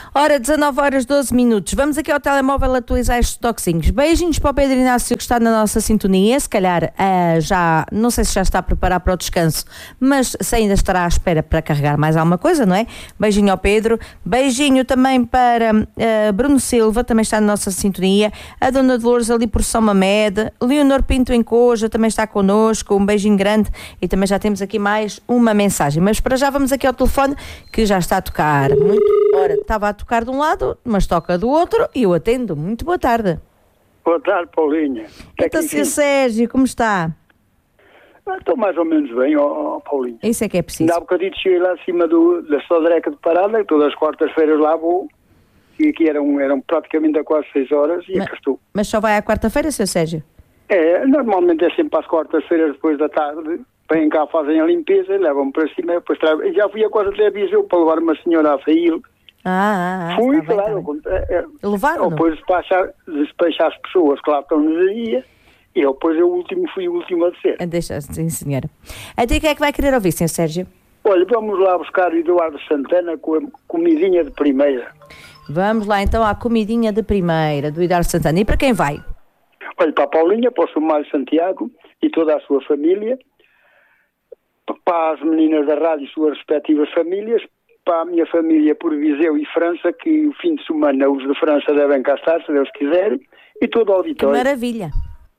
Ora, 19 horas 12 minutos. Vamos aqui ao telemóvel atualizar estes toquezinhos. Beijinhos para o Pedro Inácio que está na nossa sintonia. Se calhar já, não sei se já está a preparar para o descanso, mas se ainda estará à espera para carregar mais alguma coisa, não é? Beijinho ao Pedro. Beijinho também para Bruno Silva, também está na nossa sintonia. A Dona Dolores ali por São Mamed. Leonor Pinto em Coja também está connosco. Um beijinho grande. E também já temos aqui mais uma mensagem. Mas para já vamos aqui ao telefone que já está a tocar. Ora, estava a tocar de um lado, mas toca do outro e eu atendo. Muito boa tarde. Boa tarde, Paulinha. Então, Sr. Sérgio, como está? Estou mais ou menos bem, Paulinha. Isso é que é preciso. Há um bocadinho cheguei lá acima da Sodreca de Parada, todas as quartas-feiras lá vou, e aqui eram praticamente a quase 6 horas e aqui estou. Mas só vai à quarta-feira, Sr. Sérgio? Normalmente é sempre às quartas-feiras depois da tarde, vêm cá, fazem a limpeza, levam-me para cima, depois e já fui a quase até Viseu para levar uma senhora a Faíl. Fui, está claro. Levaram-no? Depois despachar as pessoas que lá estão no dia, e depois fui o último a descer. Deixa, sim, senhora. Até o que é que vai querer ouvir, Sr. Sérgio? Olha, vamos lá buscar Eduardo Santana com a comidinha de primeira. Vamos lá então à comidinha de primeira do Eduardo Santana. E para quem vai? Olha, para a Paulinha, para o Sr. Mário Santiago e toda a sua família, para as meninas da rádio e suas respectivas famílias, para a minha família por Viseu e França, que o fim de semana os de França devem cá estar, se Deus quiser, e todo o auditório. Que maravilha!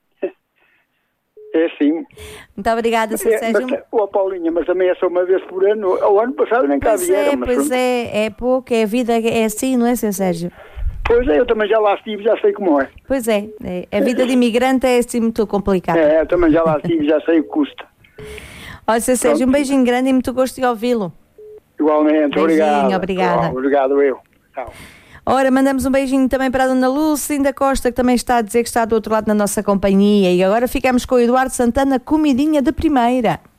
É sim. Muito obrigada, Sr. Sérgio. Paulinha, mas também é só uma vez por ano. O ano passado nem cá vieram. Pois é pouco, a vida é assim, não é, Sr. Sérgio? Pois é, eu também já lá estive, já sei como é. Pois é, a vida de imigrante é assim muito complicada. Eu também já lá estive, já sei o que custa. Olha, Sr. Sérgio, um beijinho grande e muito gosto de ouvi-lo. Igualmente, beijinho, obrigada. Obrigado eu. Tchau. Ora, mandamos um beijinho também para a Dona Lucinda Costa, que também está a dizer que está do outro lado na nossa companhia. E agora ficamos com o Eduardo Santana, comidinha de primeira.